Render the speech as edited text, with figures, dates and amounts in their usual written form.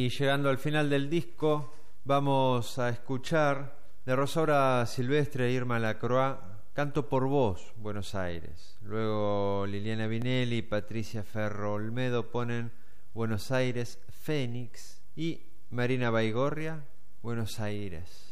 Y llegando al final del disco, vamos a escuchar de Rosaura Silvestre e Irma Lacroix, Canto por Vos, Buenos Aires. Luego Liliana Vinelli y Patricia Ferro Olmedo ponen Buenos Aires, Fénix. Y Marina Baigorria, Buenos Aires.